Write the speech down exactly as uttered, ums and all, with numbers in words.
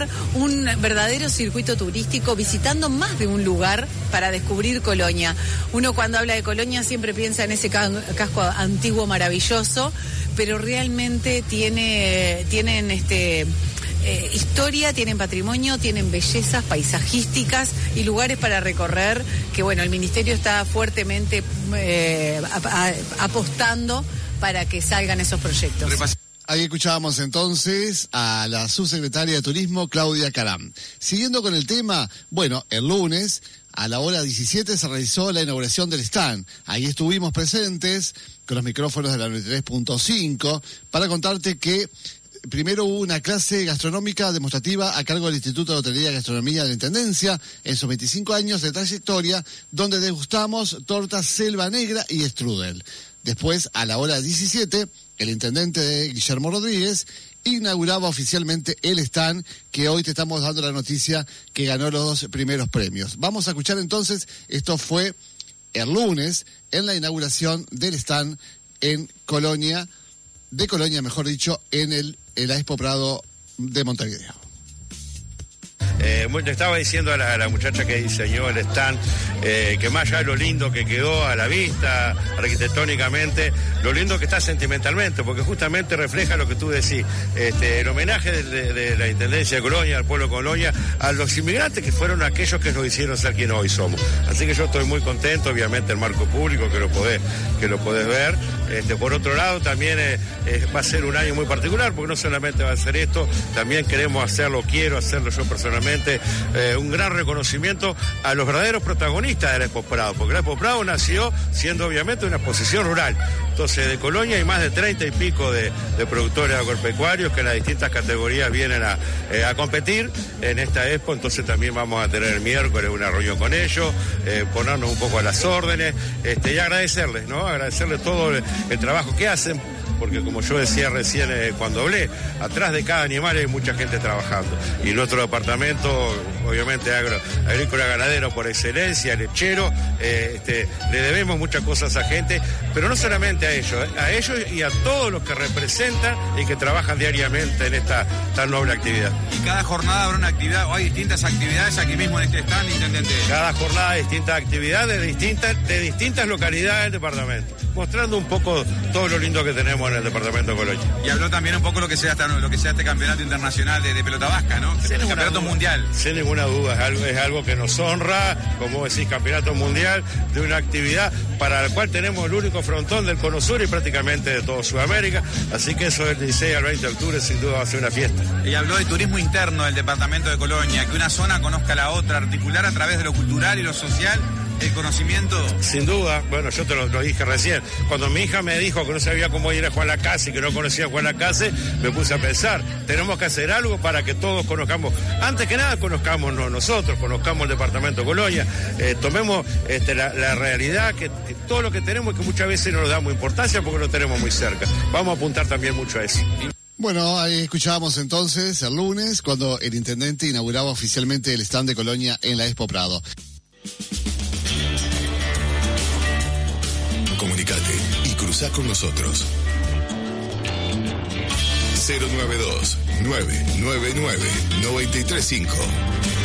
armar un verdadero circuito turístico visitando más de un lugar para descubrir Colonia. Uno cuando habla de Colonia siempre piensa en ese casco antiguo maravilloso, pero realmente tiene, tienen este... Eh, historia, tienen patrimonio, tienen bellezas paisajísticas y lugares para recorrer que, bueno, el Ministerio está fuertemente eh, a, a, apostando para que salgan esos proyectos. Ahí escuchábamos entonces a la subsecretaria de Turismo, Claudia Caram. Siguiendo con el tema, bueno, el lunes a la hora diecisiete se realizó la inauguración del stand. Ahí estuvimos presentes con los micrófonos de la noventa y tres punto cinco para contarte que primero hubo una clase gastronómica demostrativa a cargo del Instituto de Hotelería y Gastronomía de la Intendencia en sus veinticinco años de trayectoria, donde degustamos tortas Selva Negra y strudel. Después, a la hora diecisiete, el intendente Guillermo Rodríguez inauguraba oficialmente el stand que hoy te estamos dando la noticia que ganó los dos primeros premios. Vamos a escuchar entonces, esto fue el lunes en la inauguración del stand en Colonia, de Colonia mejor dicho, en el en la Expo Prado de Montevideo. Eh, le estaba diciendo a la, a la muchacha que diseñó el stand eh, que más allá de lo lindo que quedó a la vista, arquitectónicamente, lo lindo que está sentimentalmente, porque justamente refleja lo que tú decís, este, el homenaje de, de, de la Intendencia de Colonia, al pueblo de Colonia, a los inmigrantes que fueron aquellos que nos hicieron ser quien hoy somos. Así que yo estoy muy contento, obviamente el marco público que lo podés, que lo podés ver. Este, por otro lado, también eh, eh, va a ser un año muy particular, porque no solamente va a ser esto, también queremos hacerlo, quiero hacerlo yo personalmente, eh, un gran reconocimiento a los verdaderos protagonistas de la Expo Prado, porque la Expo Prado nació siendo obviamente una exposición rural. Entonces, de Colonia hay más de treinta y pico de, de productores agropecuarios que en las distintas categorías vienen a, eh, a competir en esta Expo. Entonces también vamos a tener el miércoles una reunión con ellos, eh, ponernos un poco a las órdenes, este, y agradecerles, ¿no? Agradecerles todo el, el trabajo que hacen, porque como yo decía recién eh, cuando hablé, atrás de cada animal hay mucha gente trabajando. Y nuestro departamento, obviamente agro, agrícola ganadero por excelencia, lechero, eh, este, le debemos muchas cosas a gente, pero no solamente a ellos, a ellos y a todos los que representan y que trabajan diariamente en esta tan noble actividad. Y cada jornada habrá una actividad, o hay distintas actividades aquí mismo en este stand, intendente. Cada jornada hay distintas actividades de distintas, de distintas localidades del departamento, mostrando un poco todo lo lindo que tenemos en el departamento de Colonia. Y habló también un poco lo que sea, hasta, lo que sea este campeonato internacional de, de pelota vasca, ¿no? Sin el campeonato duda, mundial. Sin ninguna duda, es algo, es algo que nos honra, como decís, campeonato mundial, de una actividad para la cual tenemos el único frontón del Cono Sur y prácticamente de toda Sudamérica, así que eso del dieciséis al veinte de octubre sin duda va a ser una fiesta. Y habló de turismo interno del departamento de Colonia, que una zona conozca a la otra, articular a través de lo cultural y lo social el conocimiento. Sin duda, bueno, yo te lo, lo dije recién, cuando mi hija me dijo que no sabía cómo ir a Juan Lacase y que no conocía a Juan Lacase, me puse a pensar, tenemos que hacer algo para que todos conozcamos, antes que nada conozcamos no, nosotros, conozcamos el departamento de Colonia, eh, tomemos este, la, la realidad, que, que todo lo que tenemos y que muchas veces no nos damos importancia porque lo tenemos muy cerca. Vamos a apuntar también mucho a eso. Bueno, ahí escuchábamos entonces el lunes cuando el intendente inauguraba oficialmente el stand de Colonia en la Expo Prado. Comunicate y cruzá con nosotros. cero nueve dos, nueve nueve nueve, nueve tres cinco.